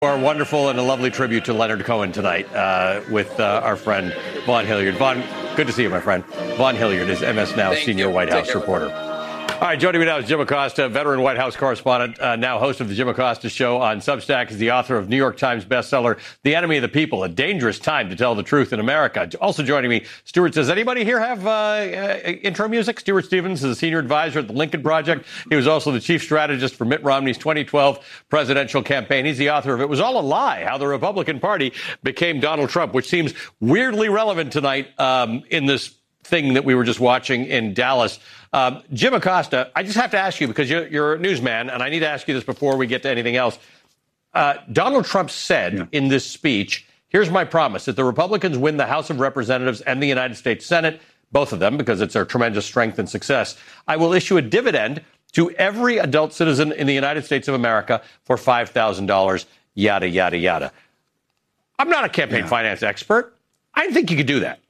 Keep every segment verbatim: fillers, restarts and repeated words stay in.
Our wonderful and a lovely tribute to Leonard Cohen tonight uh, with uh, our friend Vaughn Hilliard. Vaughn, good to see you, my friend. Vaughn Hilliard is M S Now Thank senior you. White Take House care. reporter. All right, joining me now is Jim Acosta, veteran White House correspondent, uh, now host of the Jim Acosta Show on Substack, is the author of New York Times bestseller, The Enemy of the People, A Dangerous Time to Tell the Truth in America. Also joining me, Stuart, does anybody here have uh, uh, intro music? Stuart Stevens is a senior advisor at the Lincoln Project. He was also the chief strategist for Mitt Romney's twenty twelve presidential campaign. He's the author of It Was All a Lie, How the Republican Party Became Donald Trump, which seems weirdly relevant tonight um, in this thing that we were just watching in Dallas. Um, Jim Acosta, I just have to ask you, because you're, you're a newsman, and I need to ask you this before we get to anything else. Uh, Donald Trump said yeah. in this speech, here's my promise, that the Republicans win the House of Representatives and the United States Senate, both of them, because it's their tremendous strength and success. I will issue a dividend to every adult citizen in the United States of America for five thousand dollars, yada, yada, yada. I'm not a campaign yeah. finance expert. I didn't think you could do that.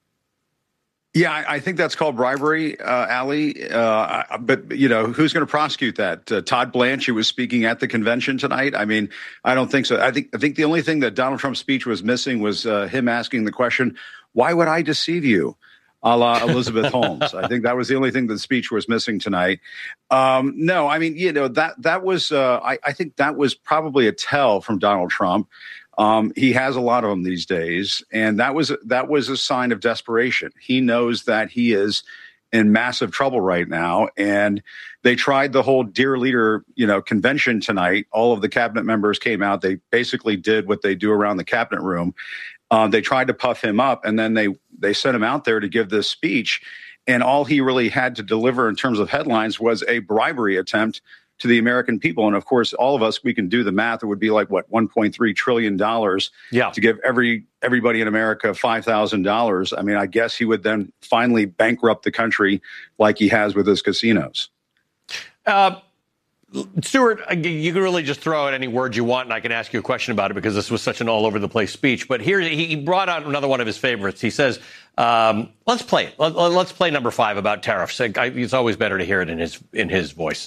Yeah, I, I think that's called bribery, uh, Ali. Uh, but, you know, who's going to prosecute that? Uh, Todd Blanche, who was speaking at the convention tonight? I mean, I don't think so. I think I think the only thing that Donald Trump's speech was missing was uh, him asking the question, why would I deceive you? A la Elizabeth Holmes. I think that was the only thing that the speech was missing tonight. Um, no, I mean, you know, that that was uh, I, I think that was probably a tell from Donald Trump. Um, he has a lot of them these days, and that was that was a sign of desperation. He knows that he is in massive trouble right now, and they tried the whole Dear Leader, you know, convention tonight. All of the cabinet members came out. They basically did what they do around the cabinet room. Uh, they tried to puff him up, and then they they sent him out there to give this speech, and all he really had to deliver in terms of headlines was a bribery attempt to the American people. And of course, all of us, we can do the math. It would be like, what, one point three trillion dollars yeah. to give every everybody in America five thousand dollars. I mean, I guess he would then finally bankrupt the country like he has with his casinos. Uh, Stuart, you can really just throw out any words you want, and I can ask you a question about it because this was such an all-over-the-place speech. But here, he brought out another one of his favorites. He says, um, let's play it. Let's play number five about tariffs. It's always better to hear it in his in his voice.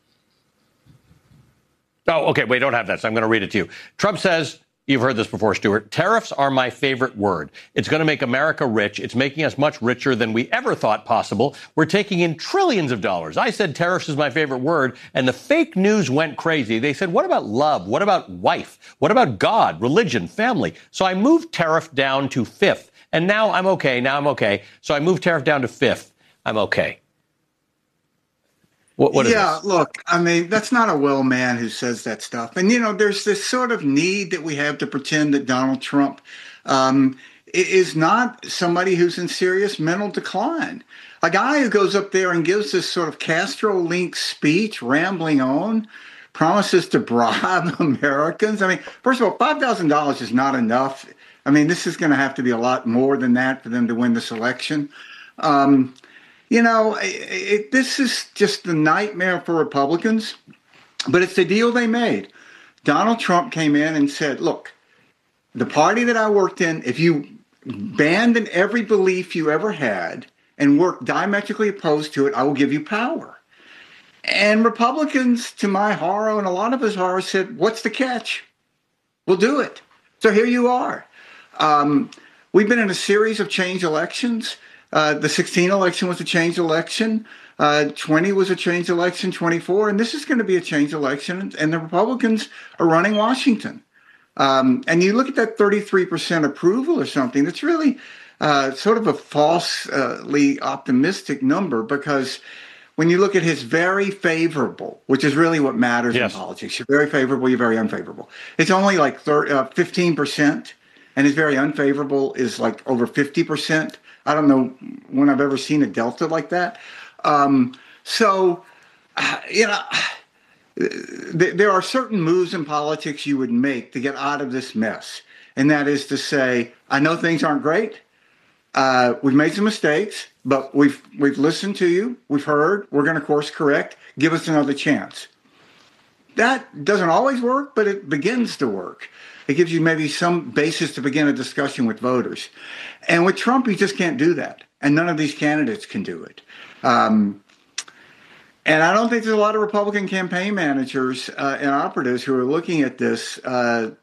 Oh, okay. We don't have that, so I'm going to read it to you. Trump says, you've heard this before, Stuart, tariffs are my favorite word. It's going to make America rich. It's making us much richer than we ever thought possible. We're taking in trillions of dollars. I said tariffs is my favorite word, and the fake news went crazy. They said, what about love? What about wife? What about God, religion, family? So I moved tariff down to fifth, and now I'm okay. Now I'm okay. So I moved tariff down to fifth. I'm okay. What, what is yeah, this? Look, I mean, that's not a well man who says that stuff. And, you know, there's this sort of need that we have to pretend that Donald Trump um, is not somebody who's in serious mental decline. A guy who goes up there and gives this sort of Castro-linked speech, rambling on, promises to bribe Americans. I mean, first of all, five thousand dollars is not enough. I mean, this is going to have to be a lot more than that for them to win this election. Um You know, it, it, this is just the nightmare for Republicans, but it's the deal they made. Donald Trump came in and said, look, the party that I worked in, if you abandon every belief you ever had and work diametrically opposed to it, I will give you power. And Republicans, to my horror and a lot of his horror, said, what's the catch? We'll do it. So here you are. Um, we've been in a series of change elections. Uh, the sixteen election was a changed election. Uh, twenty was a changed election, twenty-four, and this is going to be a changed election. And the Republicans are running Washington. Um, and you look at that thirty-three percent approval or something, that's really uh, sort of a falsely optimistic number, because when you look at his very favorable, which is really what matters yes. in politics, you're very favorable, you're very unfavorable. It's only like thirty, uh, fifteen percent, and his very unfavorable is like over fifty percent. I don't know when I've ever seen a delta like that. Um, so, uh, you know, th- there are certain moves in politics you would make to get out of this mess. And that is to say, I know things aren't great. Uh, we've made some mistakes, but we've we've listened to you. We've heard. We're going to course correct. Give us another chance. That doesn't always work, but it begins to work. It gives you maybe some basis to begin a discussion with voters. And with Trump, you just can't do that. And none of these candidates can do it. Um, And I don't think there's a lot of Republican campaign managers uh, and operatives who are looking at this uh,